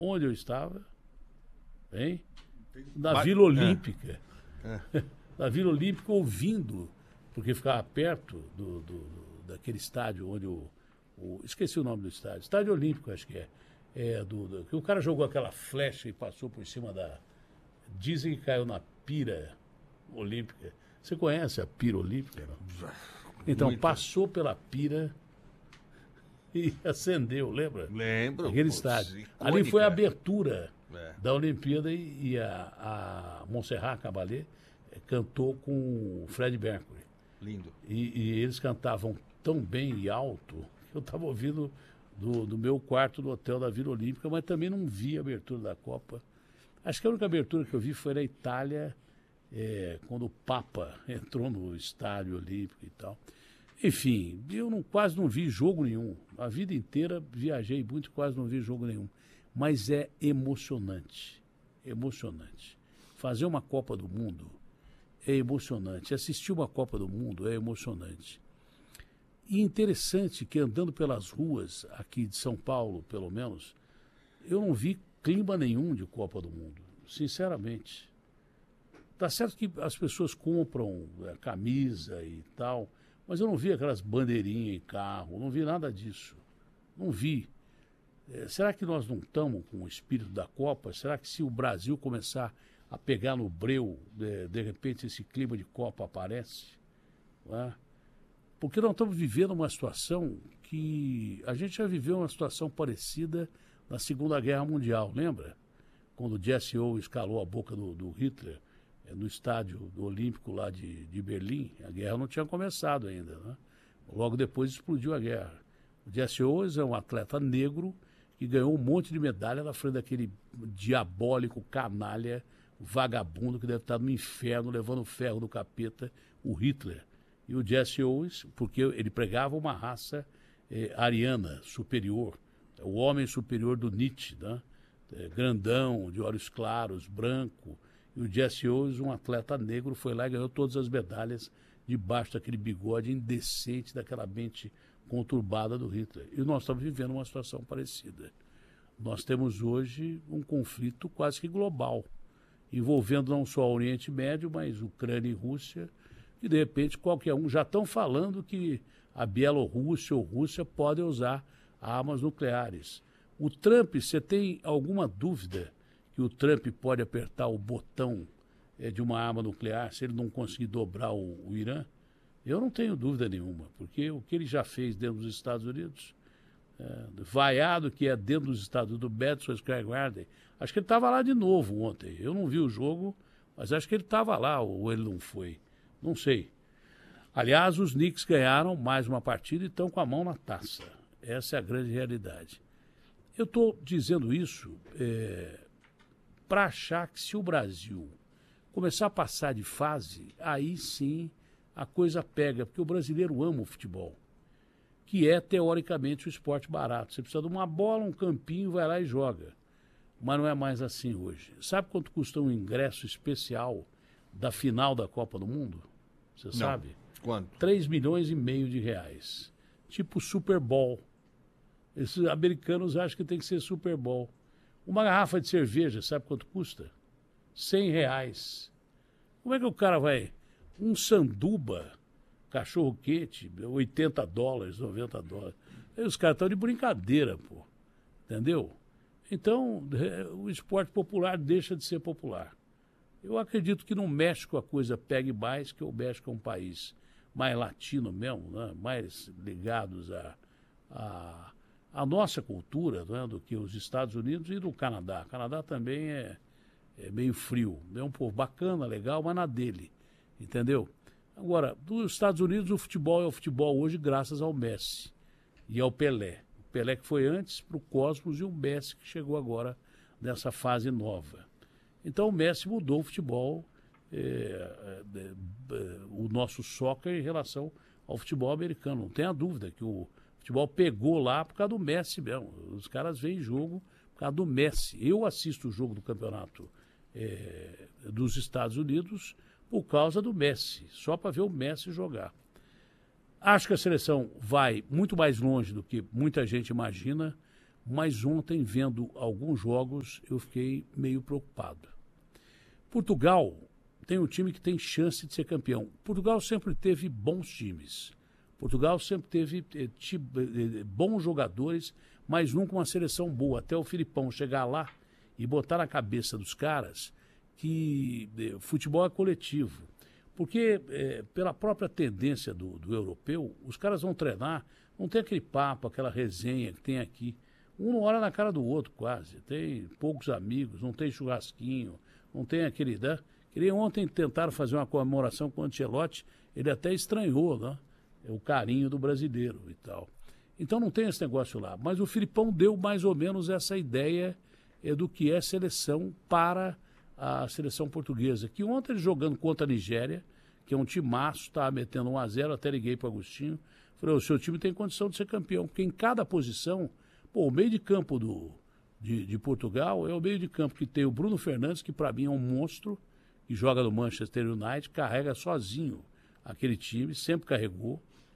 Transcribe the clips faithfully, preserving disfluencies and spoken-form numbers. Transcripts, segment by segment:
onde eu estava, hein? Na Vai, Vila Olímpica. É. É. Na Vila Olímpica, ouvindo, porque ficava perto do, do, do, daquele estádio onde o, o... Esqueci o nome do estádio. Estádio Olímpico, acho que é. É do, do, que o cara jogou aquela flecha e passou por cima da... Dizem que caiu na pira olímpica. Você conhece a pira olímpica? Não? Então, Muito. passou pela pira e acendeu, lembra? Lembro. Aquele estádio. Icônica. Ali foi a abertura é. da Olimpíada e, e a, a Montserrat Caballé cantou com o Fred Mercury. Lindo. E, e eles cantavam tão bem e alto que eu estava ouvindo do, do meu quarto do hotel da Vila Olímpica, mas também não vi a abertura da Copa. Acho que a única abertura que eu vi foi na Itália, é, quando o Papa entrou no estádio olímpico e tal. Enfim, eu não, quase não vi jogo nenhum. A vida inteira viajei muito e quase não vi jogo nenhum. Mas é emocionante, emocionante. Fazer uma Copa do Mundo é emocionante. Assistir uma Copa do Mundo é emocionante. E interessante que andando pelas ruas aqui de São Paulo, pelo menos, eu não vi clima nenhum de Copa do Mundo, sinceramente. Tá certo que as pessoas compram é, camisa e tal, mas eu não vi aquelas bandeirinhas em carro, não vi nada disso. Não vi. É, será que nós não estamos com o espírito da Copa? Será que se o Brasil começar a pegar no breu, de, de repente esse clima de Copa aparece? Não é? Porque nós estamos vivendo uma situação que... A gente já viveu uma situação parecida na Segunda Guerra Mundial, lembra? Quando o Jesse Owens calou a boca do, do Hitler é, no estádio do Olímpico lá de, de Berlim, a guerra não tinha começado ainda, né? Logo depois explodiu a guerra. O Jesse Owens é um atleta negro que ganhou um monte de medalha na frente daquele diabólico canalha, vagabundo que deve estar no inferno levando ferro do capeta, o Hitler. E o Jesse Owens, porque ele pregava uma raça eh, ariana, superior, o homem superior do Nietzsche, né? É, grandão, de olhos claros, branco. E o Jesse Owens, um atleta negro, foi lá e ganhou todas as medalhas debaixo daquele bigode indecente, daquela mente conturbada do Hitler. E nós estamos vivendo uma situação parecida. Nós temos hoje um conflito quase que global, envolvendo não só o Oriente Médio, mas Ucrânia e Rússia, e de repente qualquer um, já estão falando que a Bielorrússia ou Rússia podem usar armas nucleares. O Trump, você tem alguma dúvida que o Trump pode apertar o botão é, de uma arma nuclear se ele não conseguir dobrar o, o Irã? Eu não tenho dúvida nenhuma, porque o que ele já fez dentro dos Estados Unidos, é, vaiado que é dentro dos Estados Unidos, do Madison Square Garden, acho que ele estava lá de novo ontem. Eu não vi o jogo, mas acho que ele estava lá, ou ele não foi. Não sei. Aliás, os Knicks ganharam mais uma partida e estão com a mão na taça. Essa é a grande realidade. Eu estou dizendo isso é, para achar que se o Brasil começar a passar de fase, aí sim a coisa pega, porque o brasileiro ama o futebol, que é, teoricamente, o esporte barato. Você precisa de uma bola, um campinho, vai lá e joga. Mas não é mais assim hoje. Sabe quanto custa um ingresso especial da final da Copa do Mundo? Você não. sabe? Quanto? três milhões e meio de reais. Tipo Super Bowl. Esses americanos acham que tem que ser Super Bowl. Uma garrafa de cerveja, sabe quanto custa? cem reais. Como é que o cara vai... Um sanduba, cachorro-quente, oitenta dólares, noventa dólares. Aí os caras estão de brincadeira, pô. Entendeu? Então, o esporte popular deixa de ser popular. Eu acredito que no México a coisa pegue mais, que o México é um país mais latino mesmo, né? Mais ligados a... a a nossa cultura, né, do que os Estados Unidos e do Canadá. O Canadá também é, é meio frio. É um povo bacana, legal, mas na dele. Entendeu? Agora, dos Estados Unidos, o futebol é o futebol hoje graças ao Messi e ao Pelé. O Pelé que foi antes para o Cosmos e o Messi que chegou agora nessa fase nova. Então o Messi mudou o futebol, é, é, é, o nosso soccer em relação ao futebol americano. Não tenha dúvida que o O futebol pegou lá por causa do Messi mesmo. Os caras veem jogo por causa do Messi. Eu assisto o jogo do campeonato é, dos Estados Unidos por causa do Messi, só para ver o Messi jogar. Acho que a seleção vai muito mais longe do que muita gente imagina. mas ontem, vendo alguns jogos, eu fiquei meio preocupado. Portugal tem um time que tem chance de ser campeão. Portugal sempre teve bons times. Portugal sempre teve eh, tipo, eh, bons jogadores, mas nunca uma seleção boa. Até o Filipão chegar lá e botar na cabeça dos caras que eh, futebol é coletivo. Porque, eh, pela própria tendência do, do europeu, os caras vão treinar, não tem aquele papo, aquela resenha que tem aqui. Um não olha na cara do outro quase. Tem poucos amigos, não tem churrasquinho, não tem aquele... Né? Queria ontem tentaram fazer uma comemoração com o Ancelotti, ele até estranhou, né? O carinho do brasileiro e tal. Então não tem esse negócio lá. Mas o Filipão deu mais ou menos essa ideia é, do que é seleção para a seleção portuguesa. Que ontem ele jogando contra a Nigéria, que é um timaço, estava metendo um a zero, até liguei para o Agostinho. Falei, o seu time tem condição de ser campeão, porque em cada posição, pô, o meio de campo do, de, de Portugal é o meio de campo que tem o Bruno Fernandes, que para mim é um monstro, que joga no Manchester United, carrega sozinho aquele time, sempre carregou.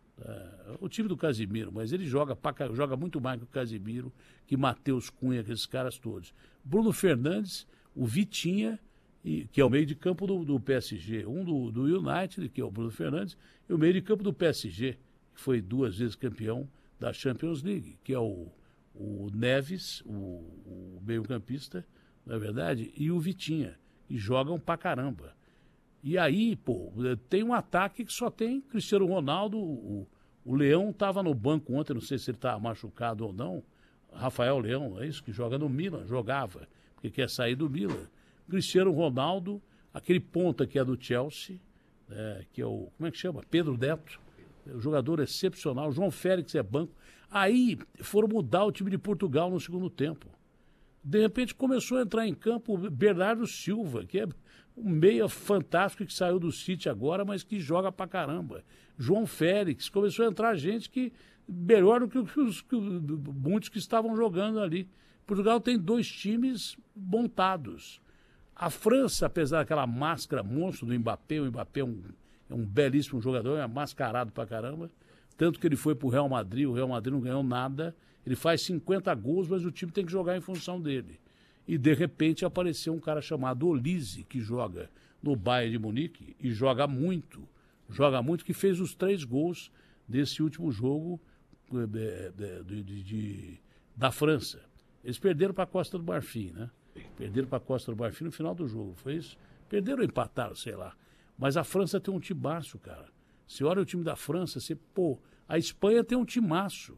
Uh, o time do Casimiro, mas ele joga, pra, joga muito mais que o Casimiro, que Matheus Cunha, aqueles caras todos. Bruno Fernandes, o Vitinha, e, que é o meio de campo do, do P S G, um do, do United, que é o Bruno Fernandes, e o meio de campo do P S G, que foi duas vezes campeão da Champions League, que é o, o Neves, o, o meio-campista, na verdade, e o Vitinha, que jogam pra caramba. E aí, pô, tem um ataque que só tem Cristiano Ronaldo, o, o Leão estava no banco ontem, não sei se ele estava machucado ou não, Rafael Leão, é isso, que joga no Milan, jogava, porque quer sair do Milan. Cristiano Ronaldo, aquele ponta que é do Chelsea, é, que é o, como é que chama? Pedro Neto, é um jogador excepcional, João Félix é banco. Aí foram mudar o time de Portugal no segundo tempo. De repente começou a entrar em campo Bernardo Silva, que é um meia fantástico que saiu do City agora, mas que joga pra caramba. João Félix, começou a entrar gente que melhor do que, que, os, que muitos que estavam jogando ali. Portugal tem dois times montados. A França, apesar daquela máscara monstro do Mbappé, o Mbappé é um, é um belíssimo jogador, é mascarado pra caramba, tanto que ele foi pro Real Madrid, o Real Madrid não ganhou nada, ele faz cinquenta gols, mas o time tem que jogar em função dele. E, de repente, apareceu um cara chamado Olise, que joga no Bayern de Munique e joga muito. Joga muito, que fez os três gols desse último jogo de, de, de, de, da França. Eles perderam para a Costa do Marfim, né? Perderam para a Costa do Marfim no final do jogo, foi isso? Perderam ou empataram, sei lá. Mas a França tem um timaço, cara. Você olha o time da França, você, pô, a Espanha tem um timaço.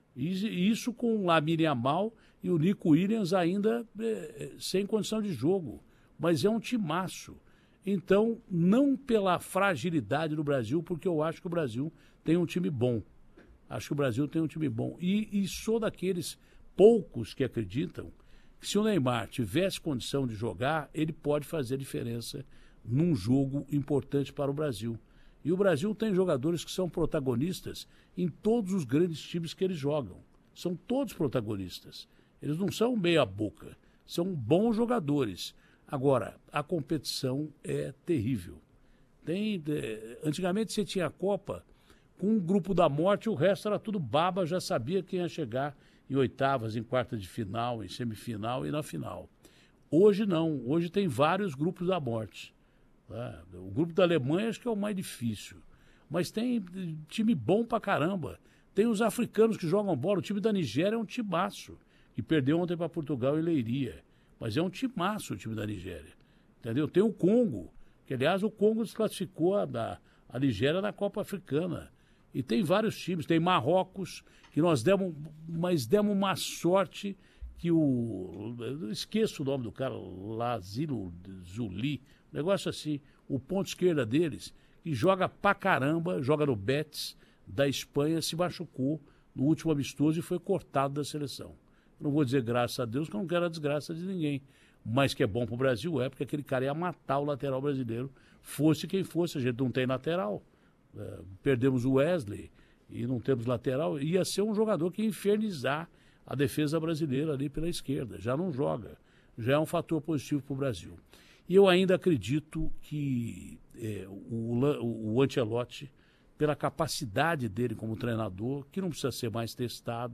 E isso com o Lamine Yamal e o Nico Williams ainda é, sem condição de jogo. Mas é um timaço. Então, não pela fragilidade do Brasil, porque eu acho que o Brasil tem um time bom. Acho que o Brasil tem um time bom. E, e sou daqueles poucos que acreditam que se o Neymar tivesse condição de jogar, ele pode fazer diferença num jogo importante para o Brasil. E o Brasil tem jogadores que são protagonistas em todos os grandes times que eles jogam. São todos protagonistas. Eles não são meia boca, são bons jogadores. Agora, a competição é terrível. Tem, é, antigamente você tinha a Copa, com um grupo da morte, o resto era tudo baba, já sabia quem ia chegar em oitavas, em quartas de final, em semifinal e na final. Hoje não, hoje tem vários grupos da morte. Tá? O grupo da Alemanha acho que é o mais difícil. Mas tem time bom pra caramba. Tem os africanos que jogam bola. O time da Nigéria é um timaço, que perdeu ontem para Portugal e Leiria. Mas é um timaço o time da Nigéria. Entendeu? Tem o Congo, que aliás o Congo desclassificou a, a, a Nigéria na Copa Africana. E tem vários times. Tem Marrocos, que nós demos, mas demos uma sorte que o... Eu esqueço o nome do cara, Lazilo Zuli, um negócio assim. O ponto esquerda deles, que joga pra caramba, joga no Betis da Espanha, se machucou no último amistoso e foi cortado da seleção. Não vou dizer graças a Deus, que eu não quero a desgraça de ninguém. Mas que é bom pro Brasil é porque aquele cara ia matar o lateral brasileiro, fosse quem fosse. A gente não tem lateral. É, perdemos o Wesley e não temos lateral. Ia ser um jogador que ia infernizar a defesa brasileira ali pela esquerda. Já não joga. Já é um fator positivo pro Brasil. E eu ainda acredito que é, o, o, o Ancelotti, pela capacidade dele como treinador, que não precisa ser mais testado,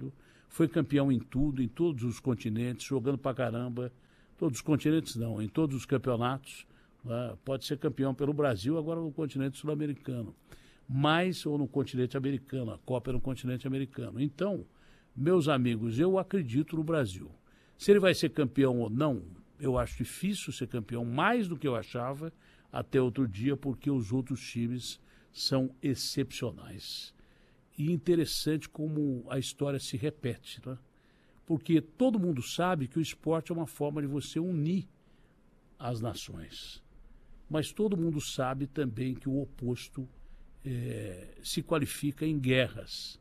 foi campeão em tudo, em todos os continentes, jogando pra caramba. Todos os continentes não, em todos os campeonatos. Né? Pode ser campeão pelo Brasil, agora no continente sul-americano. Mas, ou no continente americano, a Copa é no continente americano. Então, meus amigos, eu acredito no Brasil. Se ele vai ser campeão ou não, eu acho difícil ser campeão, mais do que eu achava até outro dia, porque os outros times são excepcionais. E interessante como a história se repete, né? Porque todo mundo sabe que o esporte é uma forma de você unir as nações. Mas todo mundo sabe também que o oposto é, se qualifica em guerras.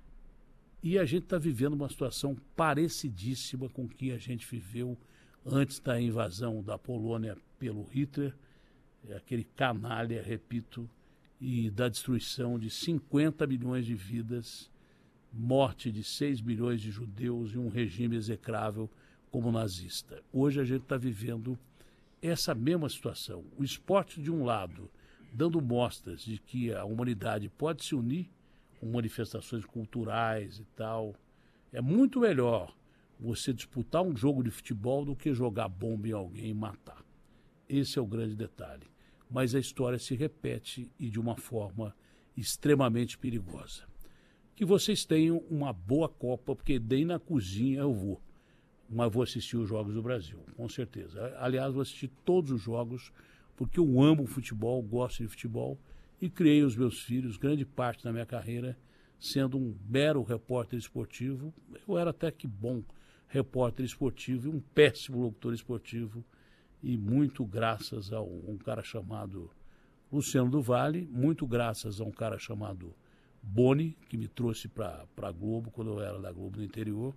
E a gente está vivendo uma situação parecidíssima com o que a gente viveu antes da invasão da Polônia pelo Hitler, aquele canalha, repito, e da destruição de cinquenta milhões de vidas, morte de seis milhões de judeus e um regime execrável como o nazista. Hoje a gente está vivendo essa mesma situação. O esporte, de um lado, dando mostras de que a humanidade pode se unir com manifestações culturais e tal. É muito melhor você disputar um jogo de futebol do que jogar bomba em alguém e matar. Esse é o grande detalhe. Mas a história se repete e de uma forma extremamente perigosa. Que vocês tenham uma boa Copa, porque nem na cozinha eu vou. Mas vou assistir os Jogos do Brasil, com certeza. Aliás, vou assistir todos os jogos, porque eu amo futebol, gosto de futebol e criei os meus filhos, grande parte da minha carreira, sendo um mero repórter esportivo. Eu era até que bom repórter esportivo e um péssimo locutor esportivo, e muito graças a um cara chamado Luciano do Vale, muito graças a um cara chamado Boni, que me trouxe para a Globo, quando eu era da Globo no interior,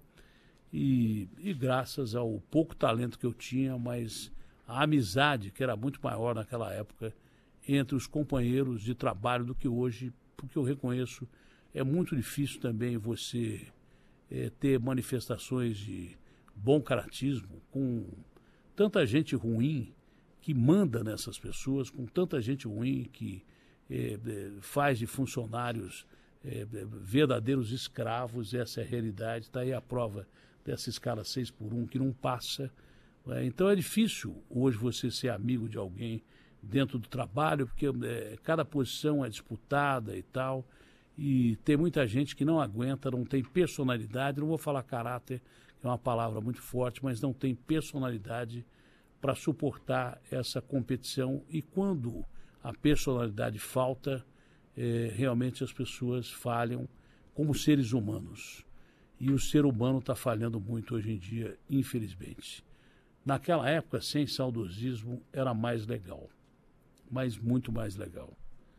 e, e graças ao pouco talento que eu tinha, mas a amizade, que era muito maior naquela época, entre os companheiros de trabalho do que hoje, porque eu reconheço, é muito difícil também você é, ter manifestações de bom caratismo com tanta gente ruim que manda nessas pessoas, com tanta gente ruim que é, faz de funcionários é, verdadeiros escravos. Essa é a realidade, está aí a prova dessa escala seis por um que não passa. É, então é difícil hoje você ser amigo de alguém dentro do trabalho, porque é, cada posição é disputada e tal, e tem muita gente que não aguenta, não tem personalidade, não vou falar caráter, que é uma palavra muito forte, mas não tem personalidade para suportar essa competição, e quando a personalidade falta, é, realmente as pessoas falham como seres humanos. E o ser humano está falhando muito hoje em dia, infelizmente. Naquela época, sem saudosismo, era mais legal, mas muito mais legal.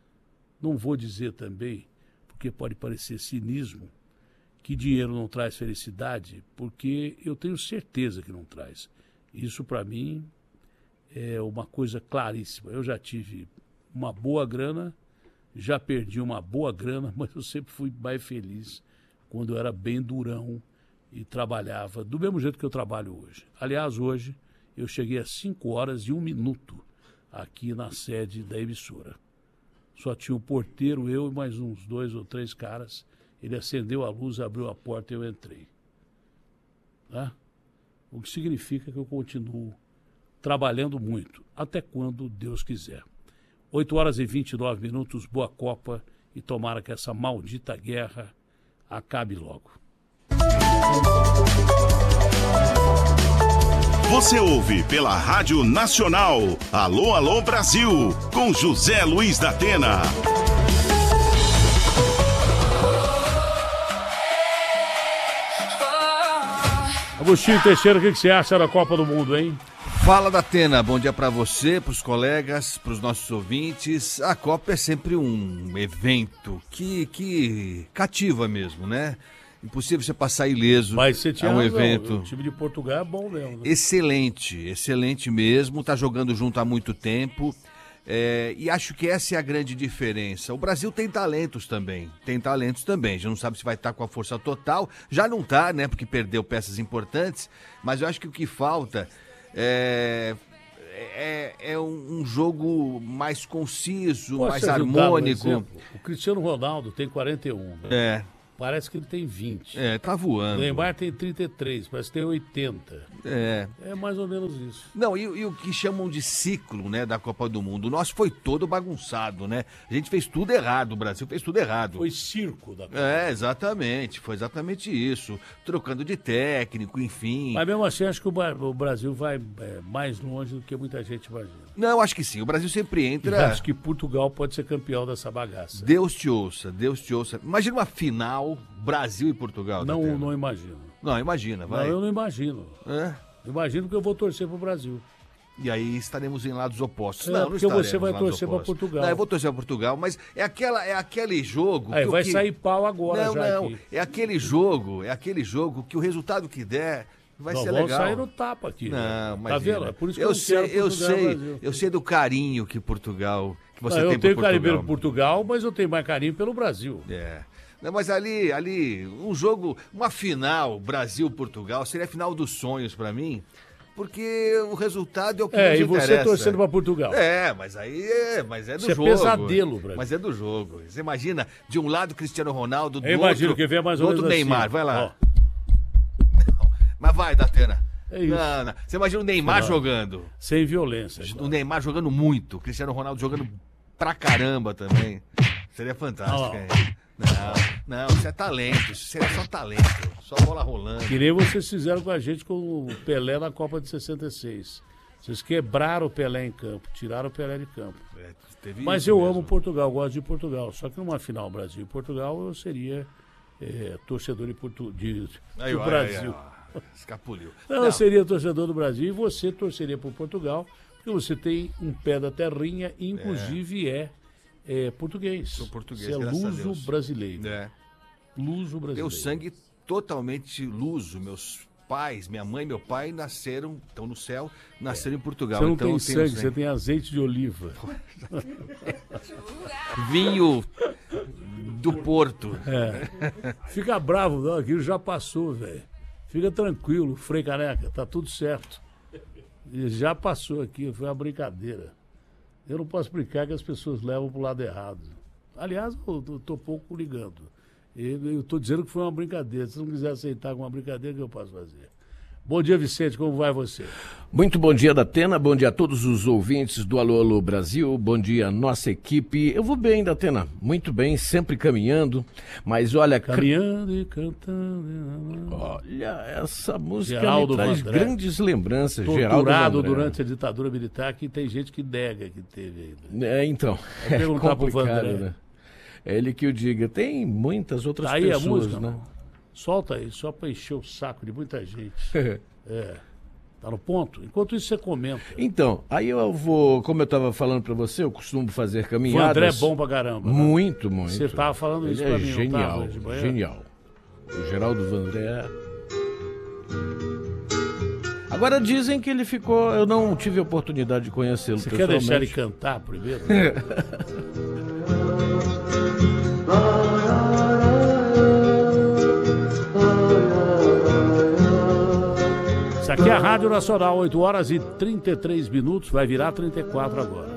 Não vou dizer também, porque pode parecer cinismo, que dinheiro não traz felicidade, porque eu tenho certeza que não traz. Isso, para mim, é uma coisa claríssima. Eu já tive uma boa grana, já perdi uma boa grana, mas eu sempre fui mais feliz quando eu era bem durão e trabalhava do mesmo jeito que eu trabalho hoje. Aliás, hoje eu cheguei a cinco horas e um minuto aqui na sede da emissora. Só tinha o porteiro, eu e mais uns dois ou três caras. Ele acendeu a luz, abriu a porta e eu entrei. Tá? O que significa que eu continuo trabalhando muito, até quando Deus quiser. oito horas e vinte e nove minutos, boa Copa, e tomara que essa maldita guerra acabe logo. Você ouve pela Rádio Nacional, Alô, Alô Brasil, com José Luiz da Atena. Agostinho Teixeira, o que você acha da Copa do Mundo, hein? Fala, da Atena, bom dia pra você, pros colegas, pros nossos ouvintes. A Copa é sempre um evento que, que cativa mesmo, né? Impossível você passar ileso. Mas você tinha a um razão, evento. O time de Portugal é bom mesmo, né? Excelente, excelente mesmo, tá jogando junto há muito tempo. É, e acho que essa é a grande diferença. O Brasil tem talentos também, tem talentos também. Já não sabe se vai estar com a força total, já não tá, né? Porque perdeu peças importantes. Mas eu acho que o que falta é, é, é um, um jogo mais conciso, Posso mais ajudar, harmônico. Um o Cristiano Ronaldo tem quarenta e um. Né? É. parece que ele tem vinte. É, tá voando. O Neymar tem trinta e três, parece que tem oitenta. É. É mais ou menos isso. Não, e, e o que chamam de ciclo, né, da Copa do Mundo, o nosso foi todo bagunçado, né? A gente fez tudo errado, o Brasil fez tudo errado. Foi circo da Copa. É, exatamente, foi exatamente isso. Trocando de técnico, enfim. Mas mesmo assim, acho que o Brasil vai é, mais longe do que muita gente imagina. Não, acho que sim, o Brasil sempre entra... E acho que Portugal pode ser campeão dessa bagaça. Deus te ouça, Deus te ouça. Imagina uma final Brasil e Portugal. Não, Datena. não imagino. Não, imagina, vai. Não, eu não imagino. É? Imagino que eu vou torcer pro Brasil. E aí estaremos em lados opostos. É, não, não porque estaremos você vai em lados torcer para opostos. Portugal. Não, eu vou torcer para Portugal, mas é, aquela, é aquele jogo... Aí que vai o que... sair pau agora não, já Não, aqui. é aquele jogo, é aquele jogo que o resultado que der vai Nós ser vamos legal. sair no tapa aqui. Não, mas tá vendo? É por isso que eu, eu, sei, não quero eu Portugal e sei, Brasil. eu sei do carinho que Portugal, que você Não, tem eu tenho por carinho Portugal. pelo Portugal, mas eu tenho mais carinho pelo Brasil. É. Não, mas ali, ali, um jogo, uma final Brasil-Portugal seria a final dos sonhos pra mim, porque o resultado é o que É, nos e você interessa. torcendo pra Portugal. É, mas aí é, mas é do Isso é jogo. pesadelo, Brasil. Mas é do jogo. Você imagina, de um lado Cristiano Ronaldo, do Eu imagino outro, que vem mais do ou outro menos Neymar. assim. Vai lá. Ó. Mas vai, Datena. É isso. Não, não. Você imagina o Neymar Não. jogando. Sem violência. O claro. Neymar jogando muito. O Cristiano Ronaldo jogando pra caramba também. Seria fantástico, Ó. hein? Não, não, isso é talento. Isso seria só talento. Só bola rolando. Que nem vocês fizeram com a gente com o Pelé na Copa de sessenta e seis. Vocês quebraram o Pelé em campo, tiraram o Pelé de campo. É, teve Mas isso eu mesmo. amo Portugal, gosto de Portugal. Só que numa final Brasil e Portugal eu seria é, torcedor de, Portu... de, Aí, do ó, Brasil. aí, ó. Escapuliu. Não, eu seria torcedor do Brasil e você torceria por Portugal, porque você tem um pé da terrinha e inclusive é, é português. Sou português, Você é graças a luso Deus. brasileiro. É. Luso brasileiro. Meu sangue totalmente luso. Meus pais, minha mãe e meu pai nasceram, estão no céu, nasceram em Portugal. Você não então tem eu tenho sangue, você tem azeite de oliva. vinho do Porto. É. Fica bravo, não, aquilo já passou, velho. Fica tranquilo, Frei Caneca, tá tudo certo. E já passou aqui, foi uma brincadeira. Eu não posso explicar que as pessoas levam pro lado errado. Aliás, eu tô, tô pouco ligando. Eu, eu tô dizendo que foi uma brincadeira. Se não quiser aceitar com uma brincadeira, o que eu posso fazer? Bom dia, Vicente, como vai você? Muito bom dia, Datena, bom dia a todos os ouvintes do Alô Alô Brasil, bom dia nossa equipe. Eu vou bem, Datena, muito bem, sempre caminhando, mas olha... Caminhando e cantando... Olha, essa música Geraldo me traz Vandré. grandes lembranças. Geraldo Torturado Vandré. durante a ditadura militar, que tem gente que nega que teve ainda. É, então, é perguntar pro complicado, Vandré. né? É ele que o diga. Tem muitas outras Tá aí a pessoas, música, né? não? Solta aí, só pra encher o saco de muita gente. É. Tá no ponto? Enquanto isso, você comenta. Então, aí eu vou, como eu estava falando para você, eu costumo fazer O caminhadas. André é bom pra caramba. né? Muito, muito. Você tava falando isso Ele pra é mim, não genial, tava, de manhã? genial. O Geraldo Vandré. Agora dizem que ele ficou, eu não tive a oportunidade de conhecê-lo Você quer deixar ele pessoalmente. cantar primeiro? Isso aqui é a Rádio Nacional, oito horas e trinta e três minutos, vai virar trinta e quatro agora.